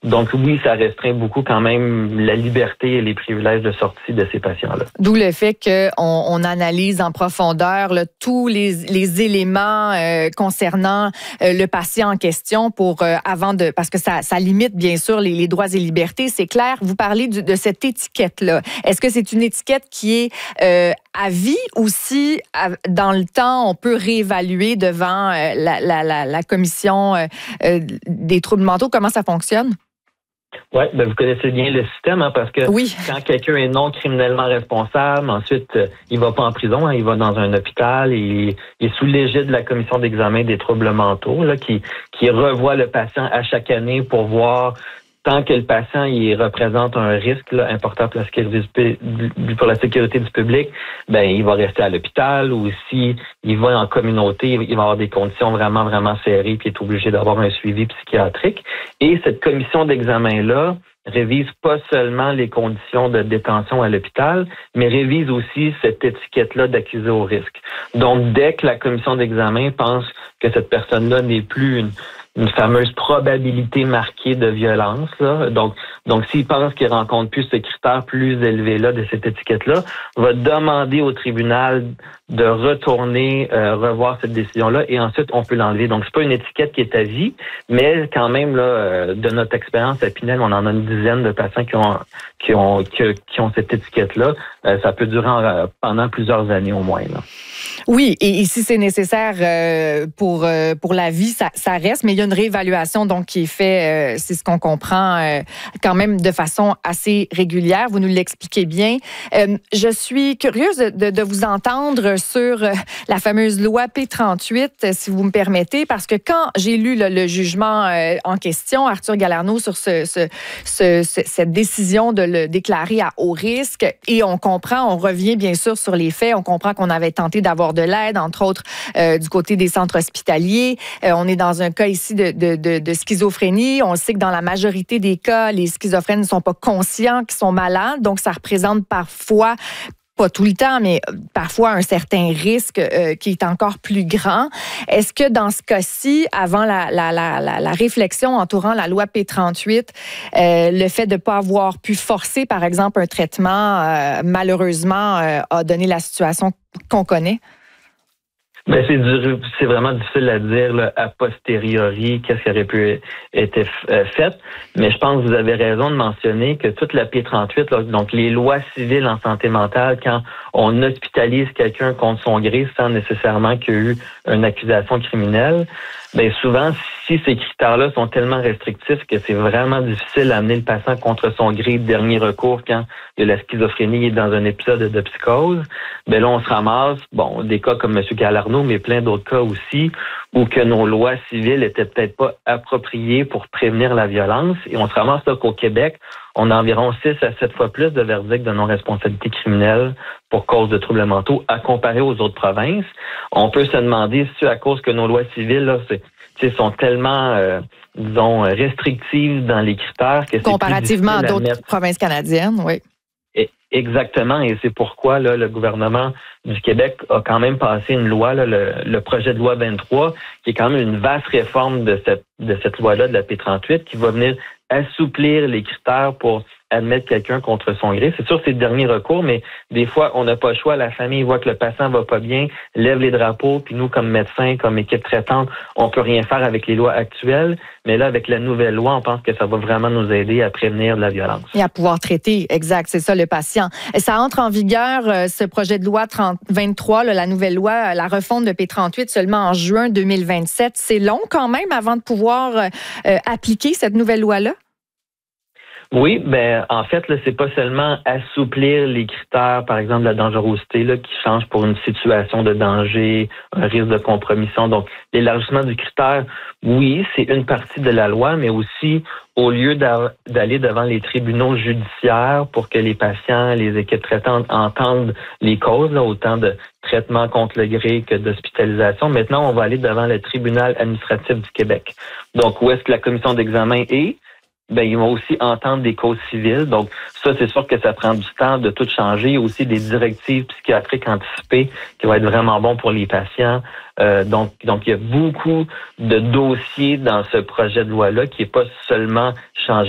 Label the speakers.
Speaker 1: Donc oui, ça restreint beaucoup quand même la liberté et les privilèges de sortie de ces patients-là.
Speaker 2: D'où le fait qu'on analyse en profondeur là, tous les éléments concernant le patient en question parce que ça limite bien sûr les droits et libertés. C'est clair. Vous parlez de cette étiquette-là. Est-ce que c'est une étiquette qui est à vie ou si dans le temps on peut réévaluer devant la commission des troubles mentaux? Comment ça fonctionne?
Speaker 1: Oui, vous connaissez bien le système, parce que
Speaker 2: oui.
Speaker 1: Quand quelqu'un est non criminellement responsable, ensuite, il va pas en prison, il va dans un hôpital, il est sous l'égide de la commission d'examen des troubles mentaux, là, qui revoit le patient à chaque année pour voir tant que le patient il représente un risque là, important pour la sécurité du public, il va rester à l'hôpital, ou si il va en communauté, il va avoir des conditions vraiment, vraiment serrées, puis il est obligé d'avoir un suivi psychiatrique. Et cette commission d'examen-là révise pas seulement les conditions de détention à l'hôpital, mais révise aussi cette étiquette-là d'accusé au risque. Donc, dès que la commission d'examen pense que cette personne-là n'est plus une fameuse probabilité marquée de violence, là. Donc s'il pense qu'il rencontre plus ce critère plus élevé là de cette étiquette-là, va demander au tribunal de retourner revoir cette décision-là et ensuite on peut l'enlever. Donc c'est pas une étiquette qui est à vie, mais quand même là, de notre expérience à Pinel, on en a une dizaine de patients qui ont cette étiquette-là. Ça peut durer pendant plusieurs années au moins, là.
Speaker 2: Oui, et si c'est nécessaire pour la vie, ça reste, mais il y a une réévaluation donc qui est faite, c'est ce qu'on comprend quand même de façon assez régulière. Vous nous l'expliquez bien. Je suis curieuse de vous entendre sur la fameuse loi P38, si vous me permettez, parce que quand j'ai lu le jugement en question, Arthur Galarneau, sur cette décision de le déclarer à haut risque, et on revient bien sûr sur les faits, on comprend qu'on avait tenté d'avoir de l'aide, entre autres du côté des centres hospitaliers. On est dans un cas ici de schizophrénie. On sait que dans la majorité des cas, les schizophrènes ne sont pas conscients qu'ils sont malades, donc ça représente parfois, pas tout le temps, mais parfois un certain risque qui est encore plus grand. Est-ce que dans ce cas-ci, avant la réflexion entourant la loi P38, le fait de ne pas avoir pu forcer, par exemple, un traitement, malheureusement, a donné la situation qu'on connaît?
Speaker 1: C'est vraiment difficile à dire là, a posteriori qu'est-ce qui aurait pu être fait, mais je pense que vous avez raison de mentionner que toute la P38, là, donc les lois civiles en santé mentale, quand on hospitalise quelqu'un contre son gré sans nécessairement qu'il y ait eu une accusation criminelle, souvent, si ces critères-là sont tellement restrictifs que c'est vraiment difficile d'amener le patient contre son gré de dernier recours quand il y a la schizophrénie est dans un épisode de psychose, là, on se ramasse, des cas comme M. Galarneau, mais plein d'autres cas aussi, où que nos lois civiles étaient peut-être pas appropriées pour prévenir la violence. Et on se ramasse là qu'au Québec, on a environ 6 à 7 fois plus de verdicts de non-responsabilité criminelle pour cause de troubles mentaux à comparer aux autres provinces. On peut se demander si à cause que nos lois civiles là, sont tellement, restrictives dans les critères que c'est
Speaker 2: comparativement à d'autres provinces canadiennes, oui.
Speaker 1: Exactement, et c'est pourquoi là, le gouvernement du Québec a quand même passé une loi, là, le projet de loi 23, qui est quand même une vaste réforme de cette loi-là, de la P38, qui va venir assouplir les critères pour admettre quelqu'un contre son gré. C'est sûr que c'est le dernier recours, mais des fois, on n'a pas le choix. La famille voit que le patient va pas bien, lève les drapeaux, puis nous, comme médecins, comme équipe traitante, on peut rien faire avec les lois actuelles. Mais là, avec la nouvelle loi, on pense que ça va vraiment nous aider à prévenir de la violence.
Speaker 2: Et à pouvoir traiter, exact, c'est ça, le patient. Ça entre en vigueur, ce projet de loi 23, la nouvelle loi, la refonte de P38, seulement en juin 2027. C'est long quand même avant de pouvoir appliquer cette nouvelle loi-là?
Speaker 1: Oui, en fait, là, c'est pas seulement assouplir les critères, par exemple, de la dangerosité, là, qui change pour une situation de danger, un risque de compromission. Donc, l'élargissement du critère, oui, c'est une partie de la loi, mais aussi, au lieu d'aller devant les tribunaux judiciaires pour que les patients, les équipes traitantes entendent les causes, là, autant de traitement contre le gré que d'hospitalisation, maintenant, on va aller devant le tribunal administratif du Québec. Donc, où est-ce que la commission d'examen est? Ils vont aussi entendre des causes civiles. Donc, ça, c'est sûr que ça prend du temps de tout changer. Il y a aussi des directives psychiatriques anticipées qui vont être vraiment bons pour les patients. Donc, il y a beaucoup de dossiers dans ce projet de loi-là qui n'est pas seulement changer